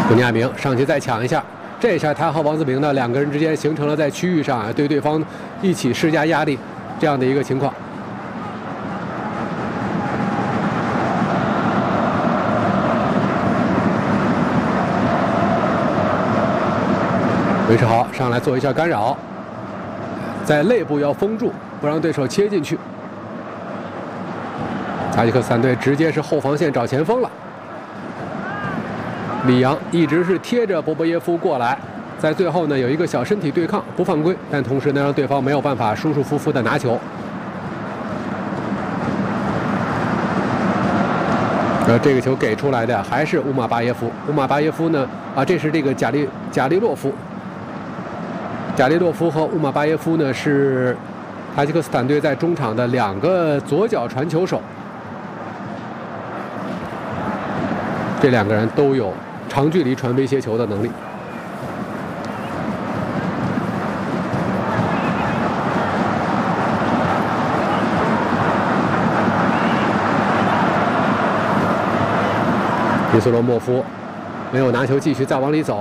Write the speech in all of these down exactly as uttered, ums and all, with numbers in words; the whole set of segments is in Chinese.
古尼亚明上去再抢一下，这一下他和王子明呢两个人之间形成了在区域上啊对对方一起施加压力这样的一个情况。韦世豪上来做一下干扰，在肋部要封住，不让对手切进去。塔吉克斯坦队直接是后防线找前锋了。李阳一直是贴着波波耶夫过来，在最后呢有一个小身体对抗，不犯规，但同时呢让对方没有办法舒舒服服的拿球。呃，这个球给出来的还是乌马巴耶夫。乌马巴耶夫呢啊，这是这个贾利贾利洛夫。贾利洛夫和乌马巴耶夫呢是塔吉克斯坦队在中场的两个左脚传球手，这两个人都有长距离传威胁球的能力。伊斯罗莫夫没有拿球，继续再往里走。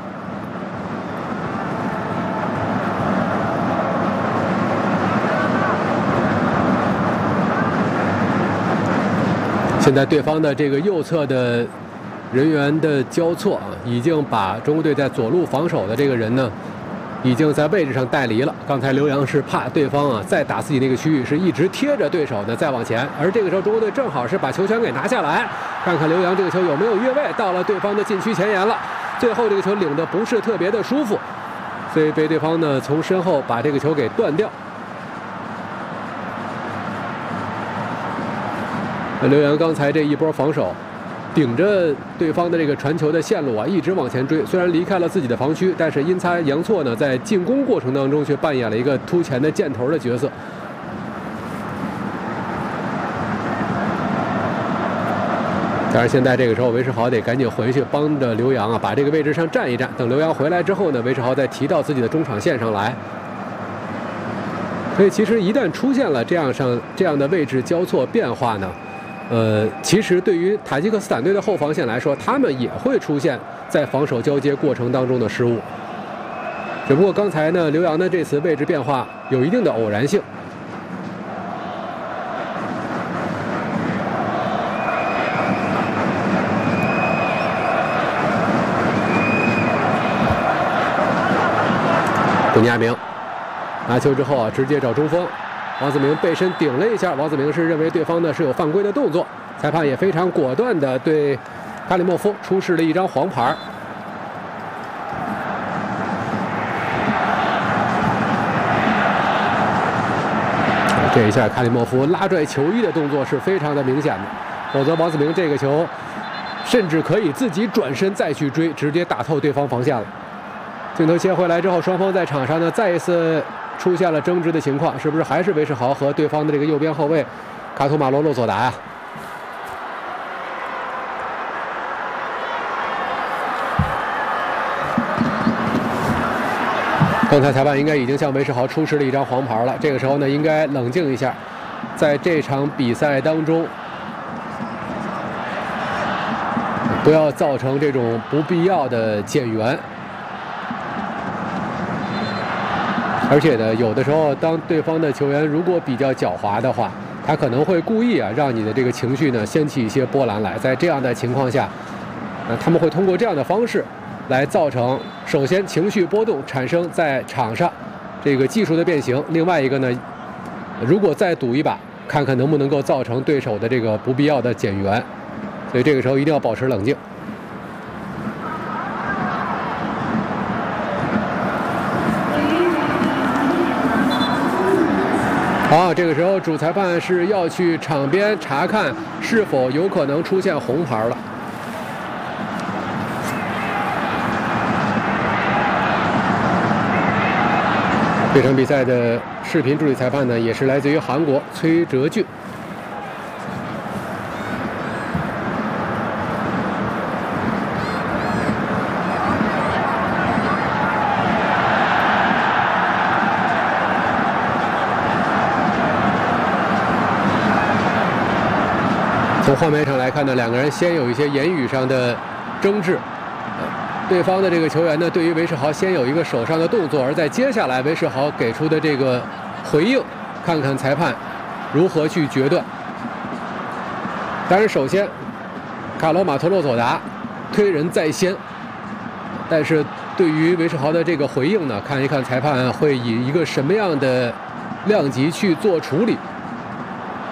现在对方的这个右侧的人员的交错啊，已经把中国队在左路防守的这个人呢，已经在位置上带离了。刚才刘洋是怕对方啊再打自己那个区域，是一直贴着对手呢再往前，而这个时候中国队正好是把球权给拿下来。看看刘洋这个球有没有越位，到了对方的禁区前沿了。最后这个球领的不是特别的舒服，所以被对方呢从身后把这个球给断掉。刘洋刚才这一波防守，顶着对方的这个传球的线路啊，一直往前追。虽然离开了自己的防区，但是阴差阳错呢，在进攻过程当中却扮演了一个突前的箭头的角色。但是现在这个时候，韦世豪得赶紧回去帮着刘洋啊，把这个位置上站一站。等刘洋回来之后呢，韦世豪再提到自己的中场线上来。所以其实一旦出现了这样上这样的位置交错变化呢，呃，其实对于塔吉克斯坦队的后防线来说，他们也会出现在防守交接过程当中的失误。只不过刚才呢，刘洋的这次位置变化有一定的偶然性。古尼亚明拿球之后啊，直接找中锋。王子明背身顶了一下，王子明是认为对方呢是有犯规的动作，裁判也非常果断的对卡里莫夫出示了一张黄牌。这一下卡里莫夫拉拽球衣的动作是非常的明显的，否则王子明这个球甚至可以自己转身再去追，直接打透对方防线了。镜头切回来之后，双方在场上呢再一次出现了争执的情况，是不是还是韦世豪和对方的这个右边后卫卡图马罗洛索达呀？刚才裁判应该已经向韦世豪出示了一张黄牌了，这个时候呢应该冷静一下，在这场比赛当中不要造成这种不必要的减员。而且呢，有的时候当对方的球员如果比较狡猾的话，他可能会故意啊让你的这个情绪呢掀起一些波澜来。在这样的情况下，呃，他们会通过这样的方式来造成，首先情绪波动产生在场上这个技术的变形，另外一个呢，如果再赌一把，看看能不能够造成对手的这个不必要的减员。所以这个时候一定要保持冷静。好，这个时候主裁判是要去场边查看是否有可能出现红牌了。这场比赛的视频助理裁判呢，也是来自于韩国崔哲俊。从画面上来看呢，两个人先有一些言语上的争执， 对方的这个球员呢，对于韦世豪先有一个手上的动作，而在接下来韦世豪给出的这个回应，看看裁判如何去决断。当然，首先卡罗马托洛佐达推人在先，但是对于韦世豪的这个回应呢，看一看裁判会以一个什么样的量级去做处理。